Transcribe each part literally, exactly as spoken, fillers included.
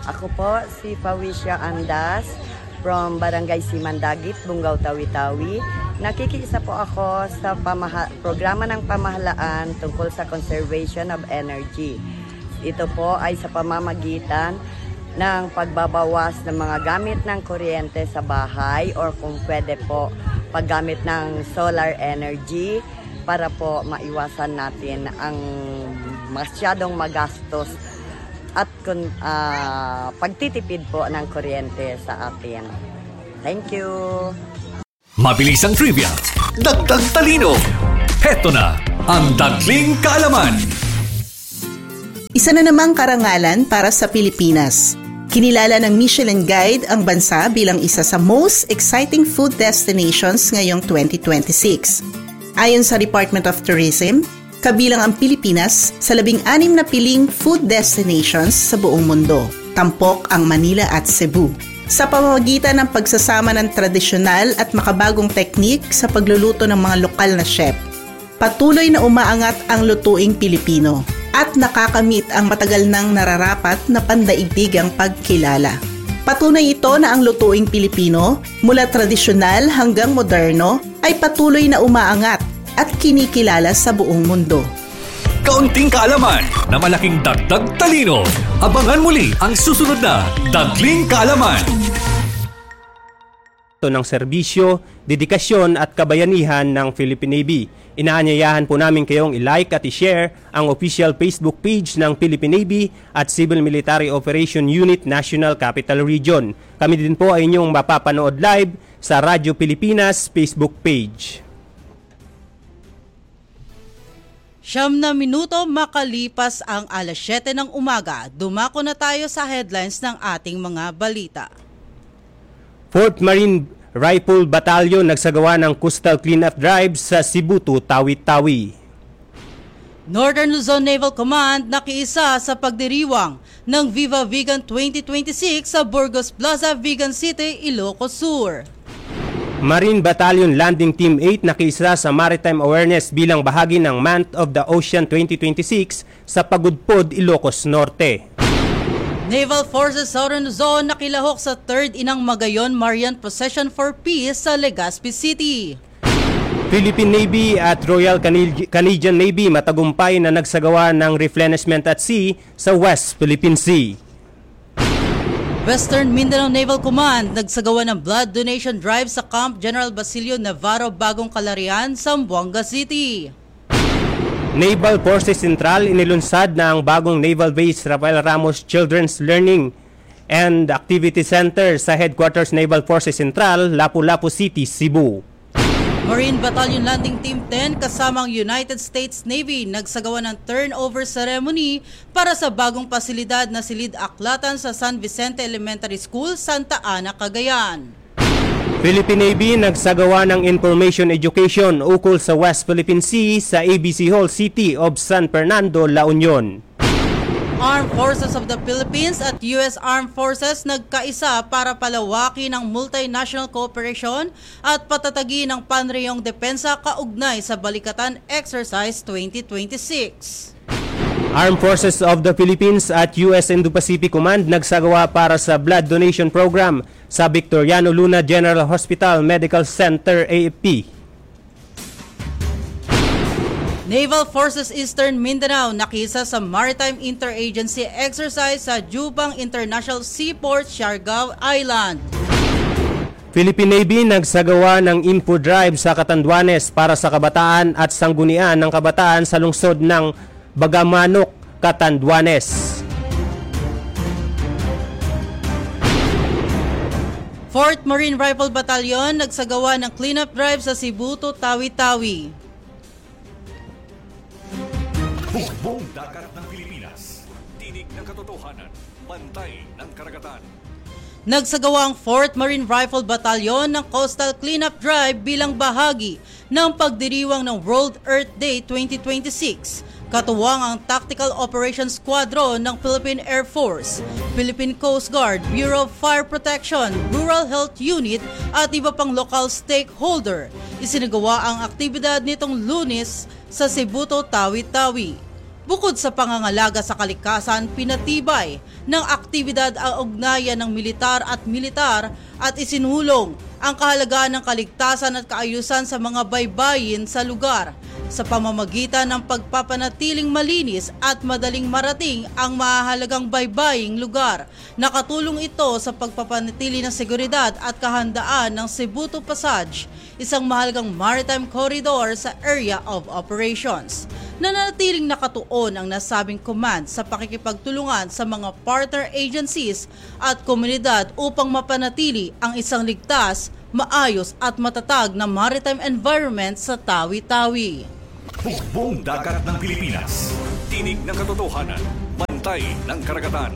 Ako po si Fawisha Andas from Barangay Simandagit, Bungaw, Tawi-Tawi. Nakikiisa po ako sa pamaha- programa ng pamahalaan tungkol sa conservation of energy. Ito po ay sa pamamagitan ng pagbabawas ng mga gamit ng kuryente sa bahay or kung pwede po paggamit ng solar energy para po maiwasan natin ang masyadong magastos at kun, uh, pagtitipid po ng kuryente sa atin. Thank you! Mabilis ang trivia, dagdag talino. Heto na ang Dagling Kaalaman. Isa na namang karangalan para sa Pilipinas. Kinilala ng Michelin Guide ang bansa bilang isa sa most exciting food destinations ngayong twenty twenty-six. Ayon sa Department of Tourism, kabilang ang Pilipinas sa labing-anim na piling food destinations sa buong mundo. Tampok ang Manila at Cebu. Sa pamamagitan ng pagsasama ng tradisyonal at makabagong teknik sa pagluluto ng mga lokal na chef, patuloy na umaangat ang lutuing Pilipino at nakakamit ang matagal nang nararapat na pandaigdigang pagkilala. Patunay ito na ang lutuing Pilipino, mula tradisyonal hanggang moderno, ay patuloy na umaangat at kinikilala sa buong mundo. Kaunting kaalaman na malaking dagdag talino. Abangan muli ang susunod na Dagling Kaalaman. Ito ng serbisyo, dedikasyon at kabayanihan ng Philippine Navy. Inaanyayahan po namin kayong i-like at i-share ang official Facebook page ng Philippine Navy at Civil Military Operation Unit National Capital Region. Kami din po ay inyong mapapanood live sa Radyo Pilipinas Facebook page. Siyam na minuto makalipas ang alas siyete ng umaga, dumako na tayo sa headlines ng ating mga balita. fourth Marine Rifle Battalion nagsagawa ng coastal cleanup drive sa Cebu to Tawi-Tawi. Northern Luzon Naval Command nakiisa sa pagdiriwang ng Viva Vegan twenty twenty-six sa Burgos Plaza, Vegan City, Ilocos Sur. Marine Battalion Landing Team eight nakiisa sa Maritime Awareness bilang bahagi ng Month of the Ocean twenty twenty-six sa Pagudpod, Ilocos Norte. Naval Forces Southern Luzon nakilahok sa third Inang Magayon Marian Procession for Peace sa Legazpi City. Philippine Navy at Royal Canadian Navy matagumpay na nagsagawa ng replenishment at sea sa West Philippine Sea. Western Mindanao Naval Command nagsagawa ng blood donation drive sa Camp General Basilio Navarro, Bagong Kalarian, Zamboanga City. Naval Forces Central inilunsad na ang bagong Naval Base Rafael Ramos Children's Learning and Activity Center sa Headquarters Naval Forces Central, Lapu-Lapu City, Cebu. Marine Battalion Landing Team ten kasamang United States Navy nagsagawa ng turnover ceremony para sa bagong pasilidad na Silid Aklatan sa San Vicente Elementary School, Santa Ana, Cagayan. Philippine Navy nagsagawa ng information education ukol sa West Philippine Sea sa A B C Hall City of San Fernando, La Union. Armed Forces of the Philippines at U S Armed Forces nagkaisa para palawakin ang multinational cooperation at patatagin ang panreyong depensa kaugnay sa Balikatan Exercise twenty twenty-six. Armed Forces of the Philippines at U S Indo-Pacific Command nagsagawa para sa blood donation program sa Victoriano Luna General Hospital Medical Center, A F P. Naval Forces Eastern Mindanao nakisa sa Maritime Interagency Exercise sa Jubang International Seaport, Siargao Island. Philippine Navy nagsagawa ng info drive sa Catanduanes para sa kabataan at sanggunian ng kabataan sa lungsod ng Bagamanok, Catanduanes. fourth Marine Rifle Battalion nagsagawa ng cleanup drive sa Cebu to Tawi-Tawi. Buong dagat ng Pilipinas, tinig ng katotohanan, pantay ng karagatan. Nagsagawa ang fourth Marine Rifle Battalion ng Coastal Cleanup Drive bilang bahagi ng pagdiriwang ng World Earth Day twenty twenty-six. Katuwang ang Tactical Operations Squadron ng Philippine Air Force, Philippine Coast Guard, Bureau of Fire Protection, Rural Health Unit at iba pang local stakeholder. Isinagawa ang aktibidad nitong Lunes sa Cebu to Tawi-Tawi. Bukod sa pangangalaga sa kalikasan, pinatibay ng aktibidad ang ugnayan ng militar at militar at isinulong ang kahalagahan ng kaligtasan at kaayusan sa mga baybayin sa lugar sa pamamagitan ng pagpapanatiling malinis at madaling marating ang mahalagang baybaying lugar. Nakatulong ito sa pagpapanatili ng seguridad at kahandaan ng Cebu to Pasay, isang mahalagang maritime corridor sa area of operations. Nananatiling nakatuon ang nasabing command sa pakikipagtulungan sa mga partner agencies at komunidad upang mapanatili ang isang ligtas, maayos at matatag na maritime environment sa Tawi-Tawi. Hukbong dagat ng Pilipinas. Tinig ng katotohanan. Bantay ng karagatan.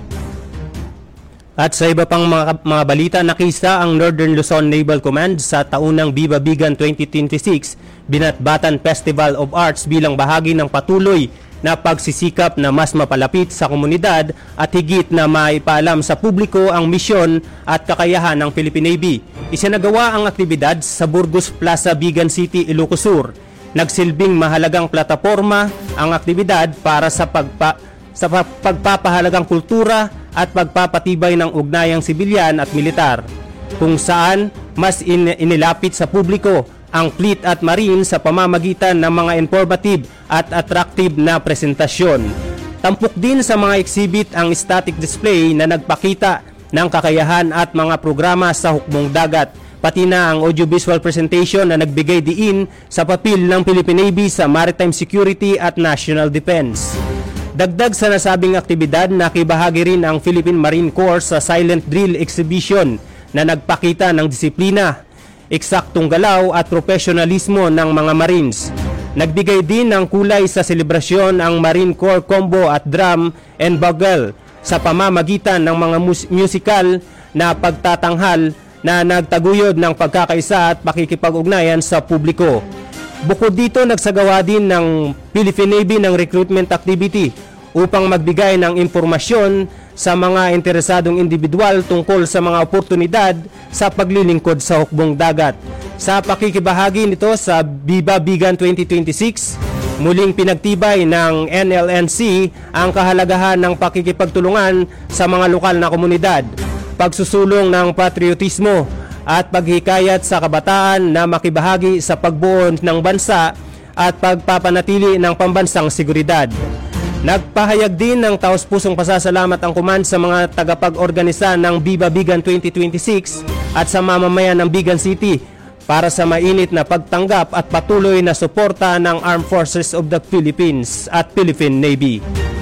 At sa iba pang mga, mga balita, nakisa ang Northern Luzon Naval Command sa taunang Viva Bigan twenty twenty-six Binatbatan Festival of Arts bilang bahagi ng patuloy na pagsisikap na mas mapalapit sa komunidad at higit na maipaalam sa publiko ang misyon at kakayahan ng Philippine Navy. Isinagawa ang aktibidad sa Burgos Plaza, Bigan City, Ilocos Sur. Nagsilbing mahalagang plataporma ang aktibidad para sa pagpa, sa pagpapahalagang kultura at pagpapatibay ng ugnayang sibilyan at militar, kung saan mas in, inilapit sa publiko ang fleet at marine sa pamamagitan ng mga informative at attractive na presentasyon. Tampok din sa mga exhibit ang static display na nagpakita ng kakayahan at mga programa sa hukbong dagat, pati na ang audiovisual presentation na nagbigay diin sa papel ng Philippine Navy sa maritime security at national defense. Dagdag sa nasabing aktibidad, nakibahagi rin ang Philippine Marine Corps sa silent drill exhibition na nagpakita ng disiplina, eksaktong galaw at profesionalismo ng mga Marines. Nagbigay din ng kulay sa selebrasyon ang Marine Corps Combo at Drum and Bugle sa pamamagitan ng mga mus- musical na pagtatanghal na nagtaguyod ng pagkakaisa at pakikipag-ugnayan sa publiko. Bukod dito, nagsagawa din ng Philippine Navy ng recruitment activity upang magbigay ng impormasyon sa mga interesadong individual tungkol sa mga oportunidad sa paglilingkod sa hukbong dagat. Sa pakikibahagi nito sa Viva Bigan twenty twenty-six, muling pinagtibay ng N L N C ang kahalagahan ng pakikipagtulungan sa mga lokal na komunidad, pagsusulong ng patriotismo at paghikayat sa kabataan na makibahagi sa pagbuo ng bansa at pagpapanatili ng pambansang seguridad. Nagpahayag din ng taos-pusong pasasalamat ang command sa mga tagapag-organisa ng Viva Bigan twenty twenty-six at sa mamamayan ng Bigan City para sa mainit na pagtanggap at patuloy na suporta ng Armed Forces of the Philippines at Philippine Navy.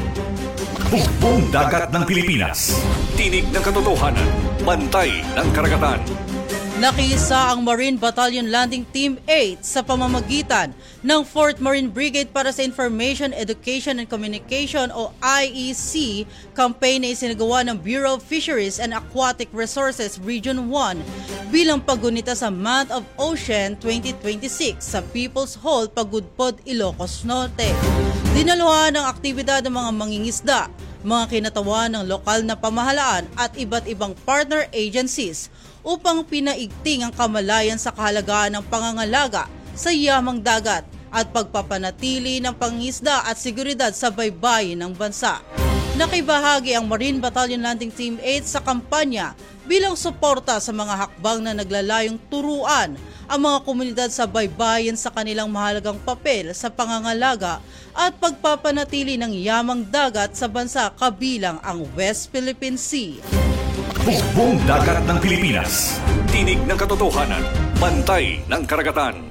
Hukbong dagat ng Pilipinas. Tinig ng katotohanan. Bantay ng karagatan. Nakiisa ang Marine Battalion Landing Team eight sa pamamagitan ng fourth Marine Brigade para sa Information, Education and Communication o I E C campaign na isinagawa ng Bureau of Fisheries and Aquatic Resources Region one bilang paggunita sa Month of Ocean twenty twenty-six sa People's Hall, Pagudpod, Ilocos Norte. Dinaluhan ng aktibidad ng mga mangingisda, mga kinatawan ng lokal na pamahalaan at iba't ibang partner agencies upang pinaigting ang kamalayan sa kahalagahan ng pangangalaga sa yamang dagat at pagpapanatili ng pangisda at seguridad sa baybayin ng bansa. Nakibahagi ang Marine Battalion Landing Team eight sa kampanya bilang suporta sa mga hakbang na naglalayong turuan ang mga komunidad sa baybayin sa kanilang mahalagang papel sa pangangalaga at pagpapanatili ng yamang dagat sa bansa kabilang ang West Philippine Sea. Hukbong dagat ng Pilipinas. Tinig ng katotohanan. Bantay ng karagatan.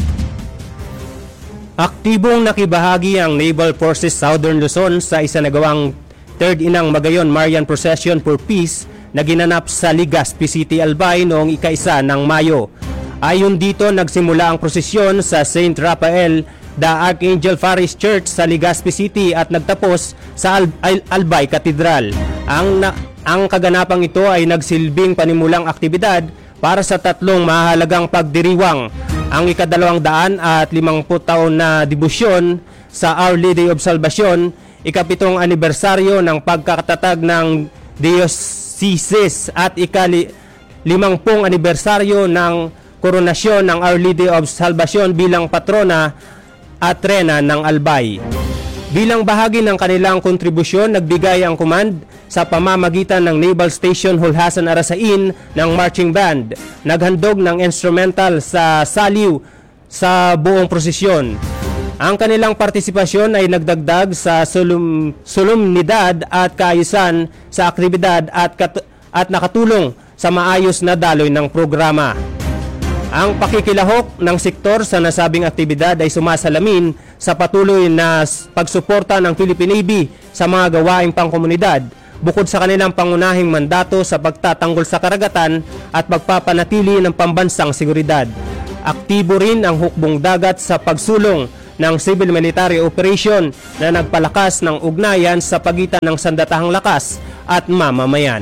Aktibong nakibahagi ang Naval Forces Southern Luzon sa isanagawang third Inang Magayon Marian Procession for Peace na ginanap sa Legazpi City, Albay noong ika-isa ng Mayo. Ayon dito, nagsimula ang prosesyon sa Saint Raphael the Archangel Parish Church sa Legazpi City at nagtapos sa Al- Al- Albay Cathedral. Ang na- Ang kaganapang ito ay nagsilbing panimulang aktibidad para sa tatlong mahalagang pagdiriwang, ang ikadalawang daan at limangput taon na debosyon sa Our Lady of Salvation, ikapitong anibersaryo ng pagkakatatag ng Diocese at ikali limangpung anibersaryo ng koronasyon ng Our Lady of Salvation bilang patrona at reyna ng Albay. Bilang bahagi ng kanilang kontribusyon, nagbigay ang command sa pamamagitan ng Naval Station Hulhasan Arasain ng marching band. Naghandog ng instrumental sa saliw sa buong prosesyon. Ang kanilang partisipasyon ay nagdagdag sa solum, solemnidad at kaayusan sa aktibidad at, kat, at nakatulong sa maayos na daloy ng programa. Ang pakikilahok ng sektor sa nasabing aktibidad ay sumasalamin sa patuloy na pagsuporta ng Philippine Navy sa mga gawaing pangkomunidad, bukod sa kanilang pangunahing mandato sa pagtatanggol sa karagatan at pagpapanatili ng pambansang seguridad. Aktibo rin ang hukbong dagat sa pagsulong ng civil military operation na nagpalakas ng ugnayan sa pagitan ng sandatahang lakas at mamamayan.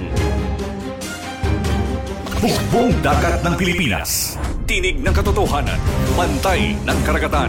Hukbong dagat ng Pilipinas. Tinig ng katotohanan. Bantay ng karagatan.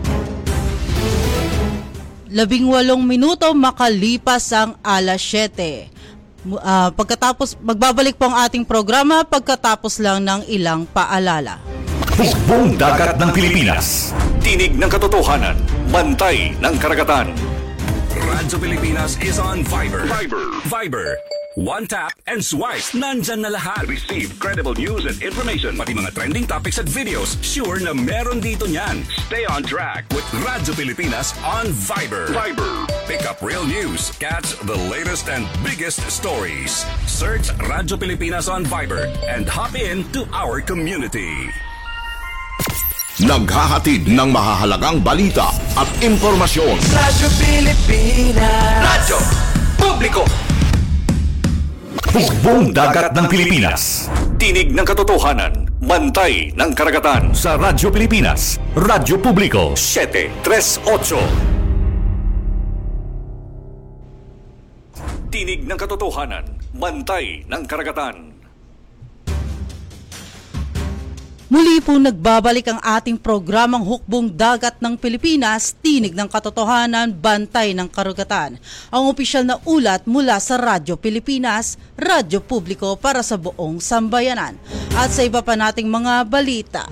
Labing walong minuto makalipas ang alas siyete. Uh, pagkatapos, magbabalik po ang ating programa pagkatapos lang ng ilang paalala. Hukbong dagat ng Pilipinas. Tinig ng katotohanan. Bantay ng karagatan. Radyo Pilipinas is on Viber. Viber. Viber. One tap and swipe. Nandyan na lahat. Receive credible news and information. Pati mga trending topics at videos. Sure na meron dito niyan. Stay on track with Radyo Pilipinas on Viber. Viber. Pick up real news. Catch the latest and biggest stories. Search Radyo Pilipinas on Viber and hop in to our community. Naghahatid ng mahahalagang balita at impormasyon. Radyo Pilipinas. Radyo Publiko. Hukbong dagat ng Pilipinas. Tinig ng katotohanan. Bantay ng karagatan. Sa Radyo Pilipinas. Radyo Publiko. siyete tres ocho. Tinig ng katotohanan. Bantay ng karagatan. Muli po nagbabalik ang ating programang Hukbong Dagat ng Pilipinas, Tinig ng Katotohanan, Bantay ng Karagatan. Ang opisyal na ulat mula sa Radyo Pilipinas, Radyo Publiko para sa buong sambayanan. At sa iba pa nating mga balita.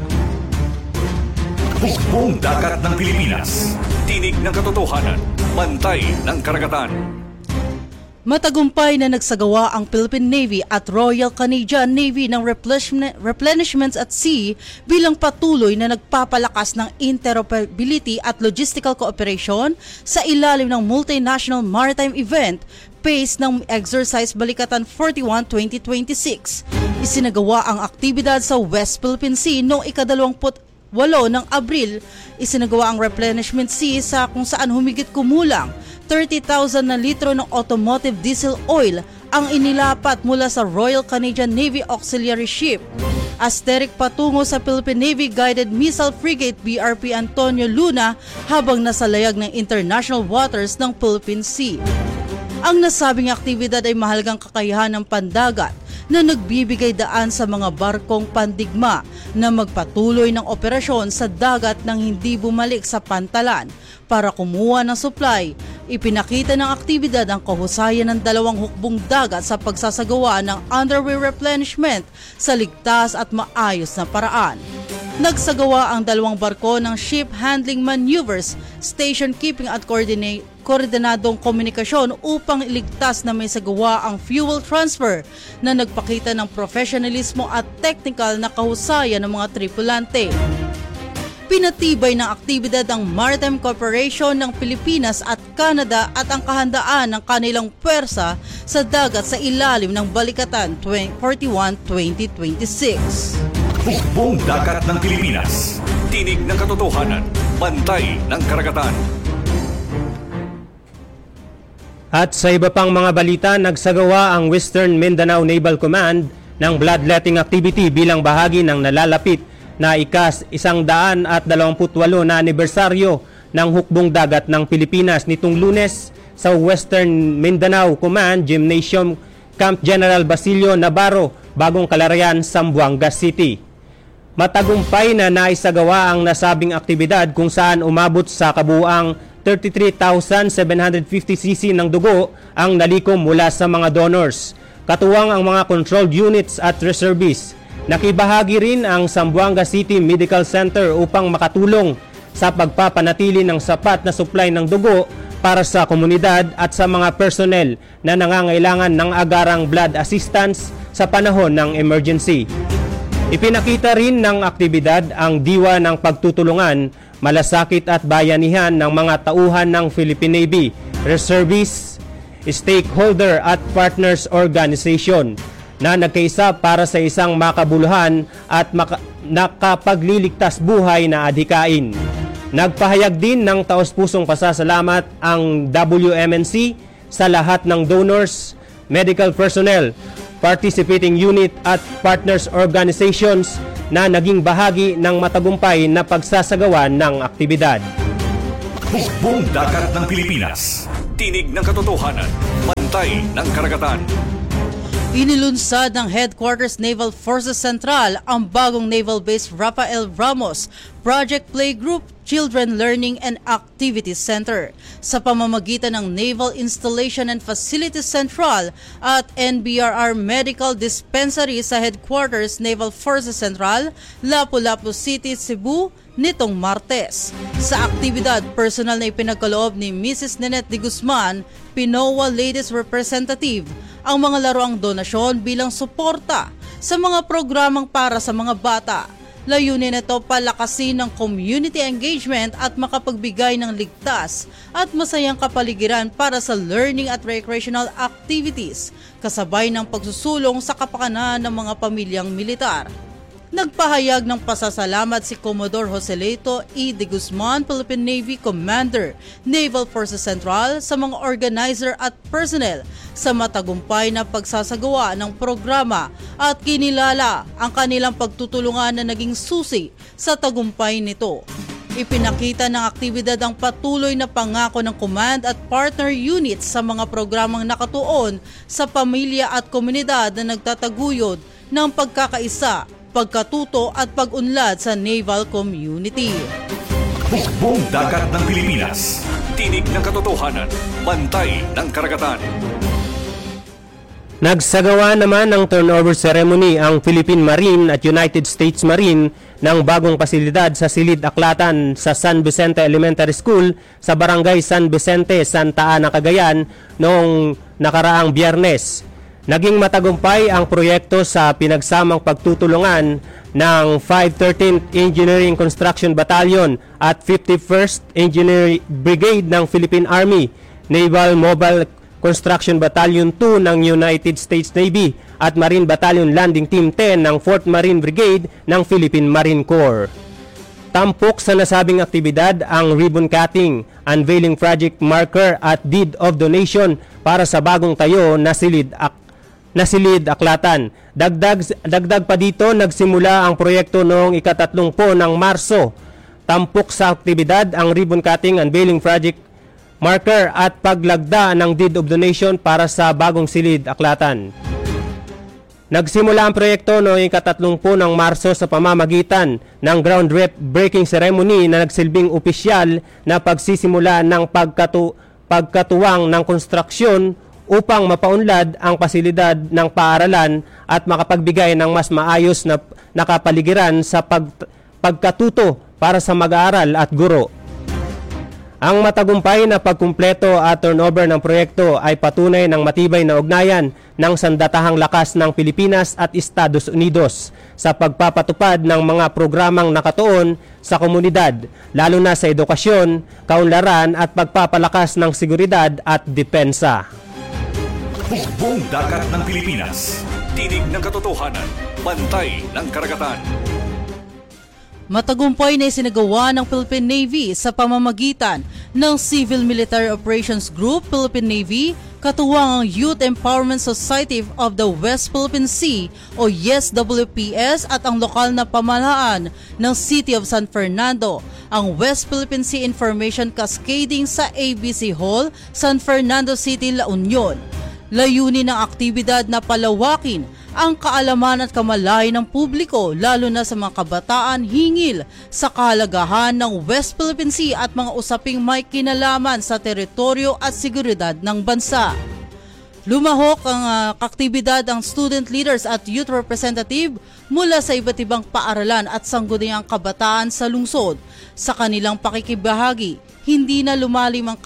Hukbong dagat ng Pilipinas. Tinig ng katotohanan. Bantay ng karagatan. Matagumpay na nagsagawa ang Philippine Navy at Royal Canadian Navy ng replenishments at sea bilang patuloy na nagpapalakas ng interoperability at logistical cooperation sa ilalim ng multinational maritime event PACE ng Exercise Balikatan forty-one twenty twenty-six. Isinagawa ang aktibidad sa West Philippine Sea noong ikadalawamput walo ng Abril. Isinagawa ang replenishment sea sa kung saan humigit kumulang thirty thousand na litro ng automotive diesel oil ang inilapat mula sa Royal Canadian Navy Auxiliary Ship Asterix patungo sa Philippine Navy Guided Missile Frigate B R P Antonio Luna habang nasa layag ng international waters ng Philippine Sea. Ang nasabing aktibidad ay mahalagang kakayahan ng pandagat na nagbibigay daan sa mga barkong pandigma na magpatuloy ng operasyon sa dagat nang hindi bumalik sa pantalan para kumuha ng supply. Ipinakita ng aktibidad ang kahusayan ng dalawang hukbong dagat sa pagsasagawa ng underway replenishment sa ligtas at maayos na paraan. Nagsagawa ang dalawang barko ng ship handling maneuvers, station keeping at coordinate koordinadong komunikasyon upang iligtas na may sagawa ang fuel transfer na nagpakita ng professionalismo at technical na kahusayan ng mga tripulante. Pinatibay ng aktibidad ang Maritime Corporation ng Pilipinas at Canada at ang kahandaan ng kanilang puwersa sa dagat sa ilalim ng Balikatan forty-one twenty twenty-six. Hukbong dagat ng Pilipinas. Tinig ng katotohanan. Bantay ng karagatan. At sa iba pang mga balita, nagsagawa ang Western Mindanao Naval Command ng bloodletting activity bilang bahagi ng nalalapit na ikas isang daan at dalawamput walo na anibersaryo ng hukbong dagat ng Pilipinas nitong Lunes sa Western Mindanao Command Gymnasium Camp General Basilio Navarro, Bagong Kalarayan, Zamboanga City. Matagumpay na naisagawa ang nasabing aktibidad kung saan umabot sa kabuuang thirty-three thousand seven hundred fifty cc ng dugo ang nalikom mula sa mga donors. Katuwang ang mga controlled units at reservists. Nakibahagi rin ang Zamboanga City Medical Center upang makatulong sa pagpapanatili ng sapat na supply ng dugo para sa komunidad at sa mga personnel na nangangailangan ng agarang blood assistance sa panahon ng emergency. Ipinakita rin ng aktibidad ang diwa ng pagtutulungan, malasakit at bayanihan ng mga tauhan ng Philippine Navy, reservists, stakeholder at partners organization na nagkaisa para sa isang makabuluhan at maka- nakapagliligtas buhay na adhikain. Nagpahayag din ng taos-pusong pasasalamat ang W M N C sa lahat ng donors, medical personnel, participating unit at partners organizations na naging bahagi ng matagumpay na pagsasagawa ng aktibidad. Hukbong dagat ng Pilipinas. Tinig ng katotohanan. Bantay ng karagatan. Inilunsad ng Headquarters Naval Forces Central ang bagong naval base Rafael Ramos Project Playgroup Children Learning and Activities Center sa pamamagitan ng Naval Installation and Facilities Central at N B R R Medical Dispensary sa Headquarters Naval Forces Central, Lapu-Lapu City, Cebu nitong Martes. Sa aktibidad, personal na ipinagkaloob ni Missus Nenette de Guzman, Pinowa Ladies Representative, ang mga laruang donasyon bilang suporta sa mga programang para sa mga bata. Layunin nito palakasin ng community engagement at makapagbigay ng ligtas at masayang kapaligiran para sa learning at recreational activities, kasabay ng pagsusulong sa kapakanan ng mga pamilyang militar. Nagpahayag ng pasasalamat si Commodore Joselito E. de Guzman, Philippine Navy Commander, Naval Forces Central, sa mga organizer at personnel sa matagumpay na pagsasagawa ng programa at kinilala ang kanilang pagtutulungan na naging susi sa tagumpay nito. Ipinakita ng aktibidad ang patuloy na pangako ng command at partner units sa mga programang nakatuon sa pamilya at komunidad na nagtataguyod ng pagkakaisa, pagkatuto at pag-unlad sa naval community. Hukbong dagat ng Pilipinas. Tinig ng katotohanan. Bantay ng karagatan. Nagsagawa naman ng turnover ceremony ang Philippine Marine at United States Marine ng bagong pasilidad sa Silid Aklatan sa San Vicente Elementary School sa Barangay San Vicente, Santa Ana, Cagayan noong nakaraang Biyernes. Naging matagumpay ang proyekto sa pinagsamang pagtutulungan ng five thirteenth Engineering Construction Battalion at fifty-first Engineering Brigade ng Philippine Army, Naval Mobile Construction Battalion two ng United States Navy at Marine Battalion Landing Team ten ng fourth Marine Brigade ng Philippine Marine Corps. Tampok sa nasabing aktibidad ang ribbon cutting, unveiling project marker at deed of donation para sa bagong tayo na silid ak na silid Aklatan. Dagdag, dagdag pa dito, nagsimula ang proyekto noong ikatatlong po ng Marso. Tampok sa aktibidad ang ribbon cutting, unveiling project marker at paglagda ng deed of donation para sa bagong silid Aklatan. Nagsimula ang proyekto noong ikatatlong po ng Marso sa pamamagitan ng groundbreaking ceremony na nagsilbing opisyal na pagsisimula ng pagkatu pagkatuwang ng konstruksyon upang mapaunlad ang pasilidad ng paaralan at makapagbigay ng mas maayos na nakapaligiran sa pag, pagkatuto para sa mag-aaral at guro. Ang matagumpay na pagkumpleto at turnover ng proyekto ay patunay ng matibay na ugnayan ng sandatahang lakas ng Pilipinas at Estados Unidos sa pagpapatupad ng mga programang nakatuon sa komunidad, lalo na sa edukasyon, kaunlaran at pagpapalakas ng seguridad at depensa. Hukbong dagat ng Pilipinas. Tinig ng katotohanan. Bantay ng karagatan. Matagumpay na isinagawa ng Philippine Navy sa pamamagitan ng Civil Military Operations Group Philippine Navy, katuwang ang Youth Empowerment Society of the West Philippine Sea o Y E S W P S at ang lokal na pamahalaan ng City of San Fernando, ang West Philippine Sea Information Cascading sa A B C Hall, San Fernando City, La Union. Layunin ng aktibidad na palawakin ang kaalaman at kamalayan ng publiko, lalo na sa mga kabataan, hingil sa kahalagahan ng West Philippine Sea at mga usaping may kinalaman sa teritoryo at seguridad ng bansa. Lumahok ang uh, aktibidad ang student leaders at youth representative mula sa iba't ibang paaralan at sangguniang kabataan sa lungsod. Sa kanilang pakikibahagi, hindi na lumalim ang ka-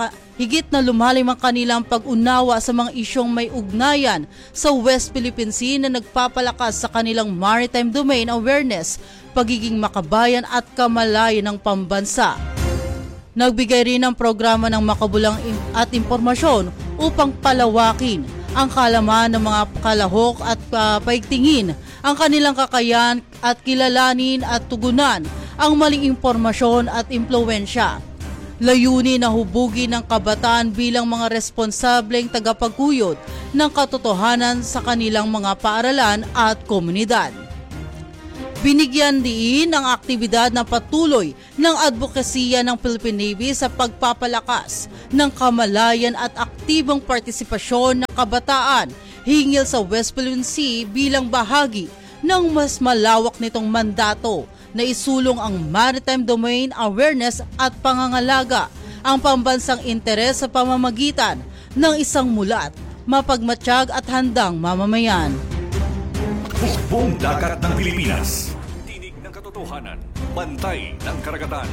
higit na lumalim ang kanilang pag-unawa sa mga isyong may ugnayan sa West Philippine Sea na nagpapalakas sa kanilang maritime domain awareness, pagiging makabayan at kamalayan ng pambansa. Nagbigay rin ng programa ng makabulang at impormasyon upang palawakin ang kalaman ng mga kalahok at uh, paigtingin ang kanilang kakayahan at kilalanin at tugunan ang maling impormasyon at impluwensya. Layunin na hubugin ng kabataan bilang mga responsableng tagapagkuyod ng katotohanan sa kanilang mga paaralan at komunidad. Binigyan din ang aktibidad na patuloy ng advokasya ng Philippine Navy sa pagpapalakas ng kamalayan at aktibong partisipasyon ng kabataan hingil sa West Philippine Sea bilang bahagi ng mas malawak nitong mandato na isulong ang maritime domain awareness at pangangalaga ang pambansang interes sa pamamagitan ng isang mulat, mapagmatsyag at handang mamamayan. Hukbong dagat ng Pilipinas. Tinig ng katotohanan. Bantay ng karagatan.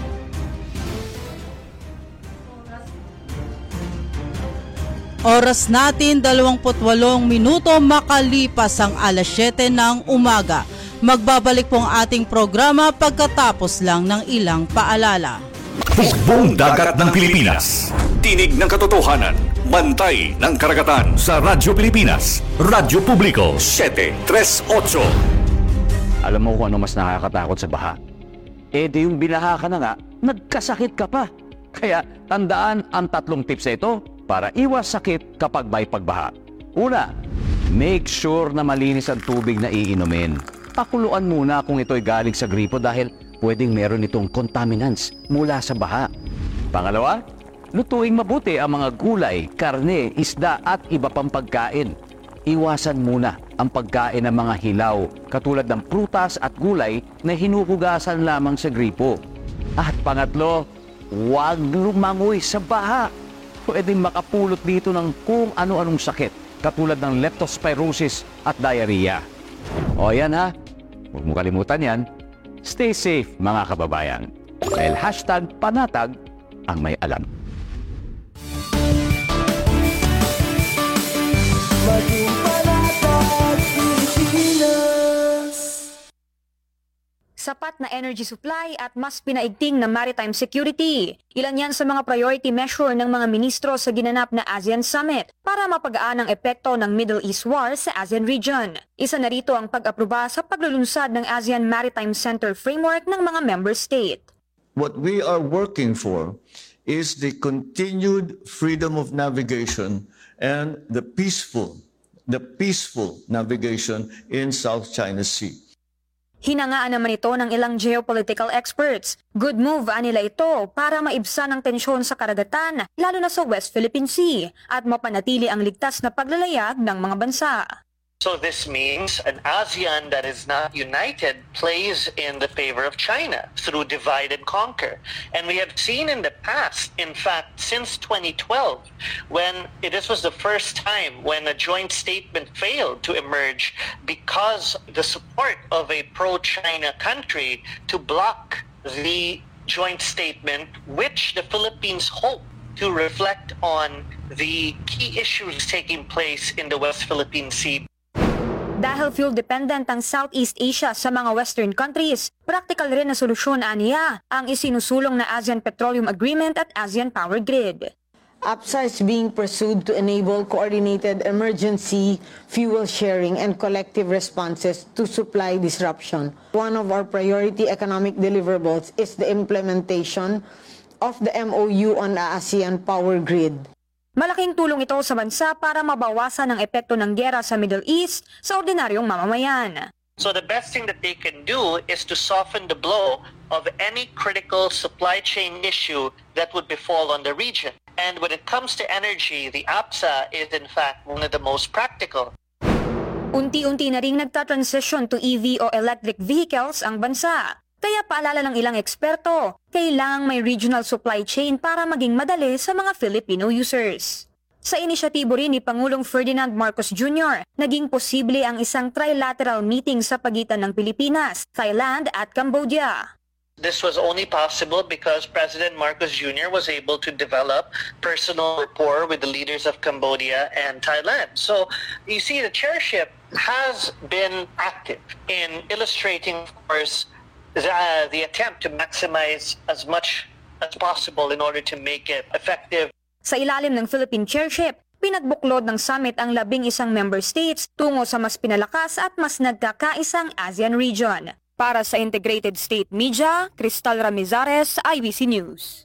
Oras natin dalawampu't walong minuto makalipas ang alas siyete ng umaga. Magbabalik po ang ating programa pagkatapos lang ng ilang paalala. Hukbong dagat ng Pilipinas. Tinig ng katotohanan. Bantay ng karagatan sa Radyo Pilipinas. Radyo Publiko siyete tres otso. Alam mo kung ano mas nakakatakot sa baha? Eh di yung binaha ka na nga, nagkasakit ka pa. Kaya tandaan ang tatlong tips na ito para iwas sakit kapag may pagbaha. Una, make sure na malinis ang tubig na iinumin. Pakuluan muna kung ito'y galing sa gripo dahil pwedeng meron itong contaminants mula sa baha. Pangalawa, lutuing mabuti ang mga gulay, karne, isda at iba pang pagkain. Iwasan muna ang pagkain ng mga hilaw katulad ng prutas at gulay na hinuhugasan lamang sa gripo. At pangatlo, huwag lumangoy sa baha. Pwedeng makapulot dito ng kung ano-anong sakit katulad ng leptospirosis at diarrhea. O yan ha, huwag mo kalimutan yan. Stay safe mga kababayan. Dahil hashtag panatag ang may alam. Maging panatag Pilipinas. Sapat na energy supply at mas pinaigting na maritime security. Ilan yan sa mga priority measure ng mga ministro sa ginanap na ASEAN Summit para mapagaan ang epekto ng Middle East War sa ASEAN region. Isa na rito ang pag-aproba sa paglulunsad ng ASEAN Maritime Center Framework ng mga member state. What we are working for is the continued freedom of navigation and the peaceful, the peaceful navigation in South China Sea. Hinangaan naman ito ng ilang geopolitical experts. Good move anila ito para maibsan ang tensyon sa karagatan, lalo na sa West Philippine Sea, at mapanatili ang ligtas na paglalayag ng mga bansa. So this means an ASEAN that is not united plays in the favor of China through divide and conquer. And we have seen in the past, in fact, since twenty twelve, when it, this was the first time when a joint statement failed to emerge because the support of a pro-China country to block the joint statement, which the Philippines hope to reflect on the key issues taking place in the West Philippine Sea. Dahil fuel-dependent ang Southeast Asia sa mga Western countries, practical rin na solusyon aniya ang isinusulong na ASEAN Petroleum Agreement at ASEAN Power Grid. A P S A is being pursued to enable coordinated emergency fuel sharing and collective responses to supply disruption. One of our priority economic deliverables is the implementation of the M O U on the ASEAN Power Grid. Malaking tulong ito sa bansa para mabawasan ang epekto ng giyera sa Middle East sa ordinaryong mamamayan. So the best thing that they can do is to soften the blow of any critical supply chain issue that would befall on the region. And when it comes to energy, the A P S A is in fact one of the most practical. Unti-unti na ring nagta-transition to E V o electric vehicles ang bansa. Kaya paalala ng ilang eksperto, kailangang may regional supply chain para maging madali sa mga Filipino users. Sa inisyatibo rin ni Pangulong Ferdinand Marcos Junior, naging posible ang isang trilateral meeting sa pagitan ng Pilipinas, Thailand at Cambodia. This was only possible because President Marcos Junior was able to develop personal rapport with the leaders of Cambodia and Thailand. So you see, the chairship has been active in illustrating, of course, the, uh, the attempt to maximize as much as possible in order to make it effective. Sa ilalim ng Philippine chairship, pinagbuklod ng summit ang labing isang member states tungo sa mas pinalakas at mas nagkakaisang ASEAN region. Para sa Integrated State Media, Cristal Ramizares, I B C News.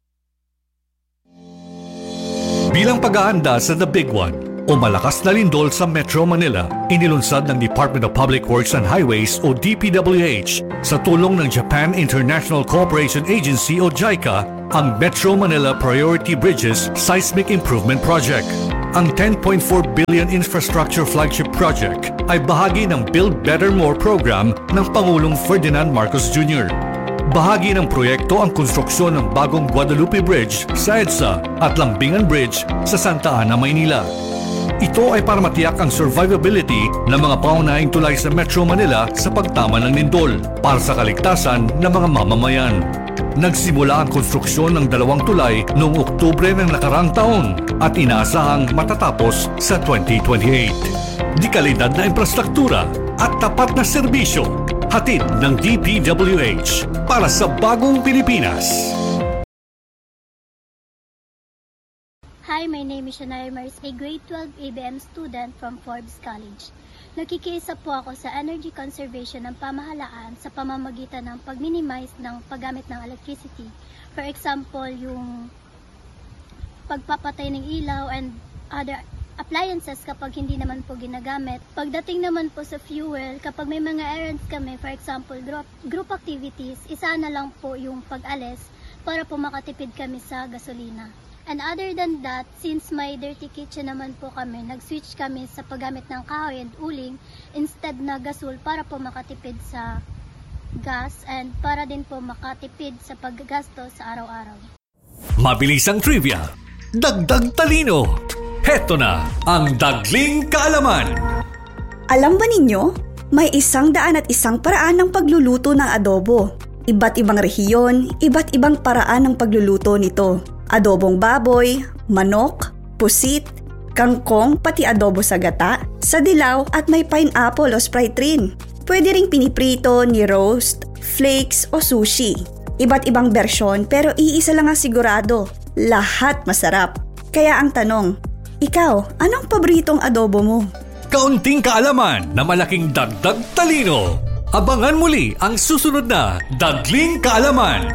Bilang pag-aanda sa The Big One o malakas na lindol sa Metro Manila, inilunsad ng Department of Public Works and Highways o D P W H sa tulong ng Japan International Cooperation Agency o JICA ang Metro Manila Priority Bridges Seismic Improvement Project. Ang ten point four billion infrastructure flagship project ay bahagi ng Build Better More program ng Pangulong Ferdinand Marcos Junior Bahagi ng proyekto ang konstruksyon ng bagong Guadalupe Bridge sa EDSA at Lambingan Bridge sa Santa Ana, Maynila. Ito ay para matiyak ang survivability ng mga pangunahing tulay sa Metro Manila sa pagtama ng lindol para sa kaligtasan ng mga mamamayan. Nagsimula ang konstruksyon ng dalawang tulay noong Oktubre ng nakarang taon at inaasahang matatapos sa twenty twenty-eight. Di kalidad na infrastruktura at tapat na serbisyo, hatid ng D P W H para sa bagong Pilipinas. Hi, my name is Shania Mars, a grade twelve A B M student from Forbes College. Nakikiisa po ako sa energy conservation ng pamahalaan sa pamamagitan ng pag-minimize ng paggamit ng electricity. For example, yung pagpapatay ng ilaw and other appliances kapag hindi naman po ginagamit. Pagdating naman po sa fuel, kapag may mga errands kami, for example, group, group activities, isa na lang po yung pag-alis para po makatipid kami sa gasolina. And other than that, since may dirty kitchen naman po kami, nag-switch kami sa paggamit ng kahoy and uling instead na gasol para po makatipid sa gas and para din po makatipid sa paggasto sa araw-araw. Mabilis ang trivia, dagdag talino. Heto na ang Dagling Kaalaman. Alam ba ninyo, may isang daan at isang paraan ng pagluluto ng adobo. Iba't ibang rehiyon, iba't ibang paraan ng pagluluto nito. Adobong baboy, manok, pusit, kangkong, pati adobo sa gata, sa dilaw at may pineapple o Sprite rin. Pwede ring piniprito, ni-roast, flakes o sushi. Iba't ibang bersyon pero iisa lang ang sigurado, lahat masarap. Kaya ang tanong, ikaw, anong paboritong adobo mo? Kaunting kaalaman na malaking dagdag talino. Abangan muli ang susunod na Dagling Kaalaman.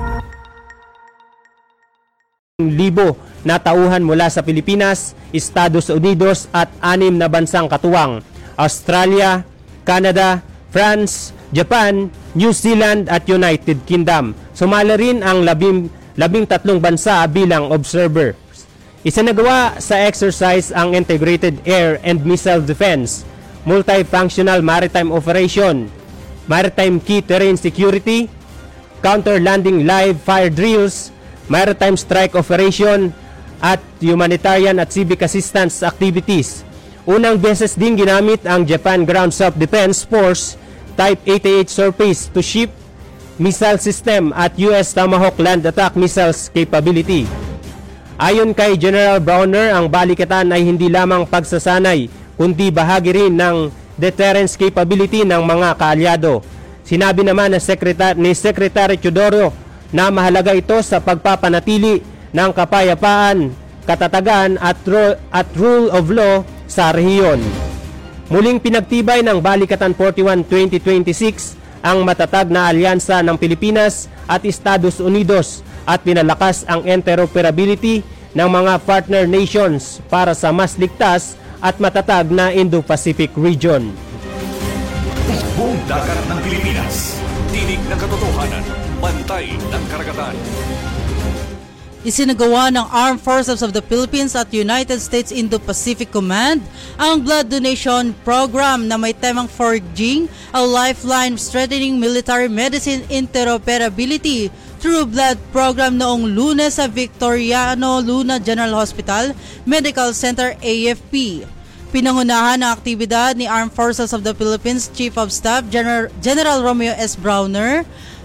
Libo na tauhan mula sa Pilipinas, Estados Unidos at anim na bansang katuwang, Australia, Canada, France, Japan, New Zealand at United Kingdom. Sumala rin ang labing, labing tatlong bansa bilang observer. Isinagawa sa exercise ang Integrated Air and Missile Defense, Multifunctional Maritime Operation, Maritime Key Terrain Security, Counter-Landing Live Fire Drills, Maritime Strike Operation at Humanitarian at Civic Assistance Activities. Unang beses din ginamit ang Japan Ground Self-Defense Force Type eighty-eight Surface-to-Ship Missile System at U S Tomahawk Land Attack Missiles Capability. Ayon kay General Browner, ang balikatan ay hindi lamang pagsasanay kundi bahagi rin ng deterrence capability ng mga kaalyado. Sinabi naman na Secretary, ni Secretary Teodoro na mahalaga ito sa pagpapanatili ng kapayapaan, katatagan at, ro- at rule of law sa rehiyon. Muling pinagtibay ng Balikatan forty-one twenty twenty-six ang matatag na alyansa ng Pilipinas at Estados Unidos at pinalakas ang interoperability ng mga partner nations para sa mas ligtas at matatag na Indo-Pacific region. Buong dagat ng Pilipinas, tinig ng katotohanan, bantay ng karagatan. Isinagawa ng Armed Forces of the Philippines at United States Indo-Pacific Command ang blood donation program na may temang Forging a Lifeline Strengthening Military Medicine Interoperability through blood program noong Lunes sa Victoriano Luna General Hospital Medical Center A F P. Pinangunahan ang aktibidad ni Armed Forces of the Philippines Chief of Staff General, General Romeo S. Browner,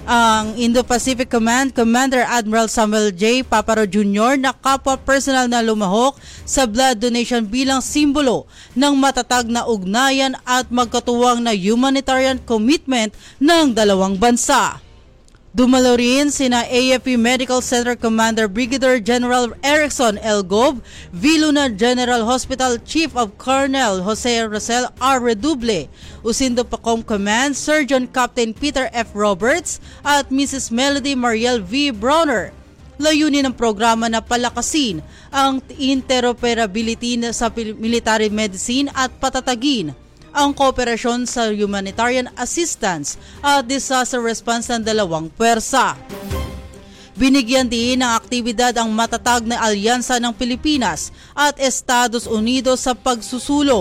ang Indo-Pacific Command Commander Admiral Samuel J. Paparo Junior na kapwa personal na lumahok sa blood donation bilang simbolo ng matatag na ugnayan at magkatuwang na humanitarian commitment ng dalawang bansa. Dumalo rin sina A F P Medical Center Commander Brigadier General Erickson L. Gob, Viluna General Hospital Chief of Colonel Jose Rosel R. Reduble, Usindo Pacom Command Surgeon Captain Peter F. Roberts at Missus Melody Mariel V. Browner. Layunin ng programa na palakasin ang interoperability sa military medicine at patatagin ang kooperasyon sa humanitarian assistance at disaster response ng dalawang puwersa. Binigyan din ng aktibidad ang matatag na alyansa ng Pilipinas at Estados Unidos sa pagsusulong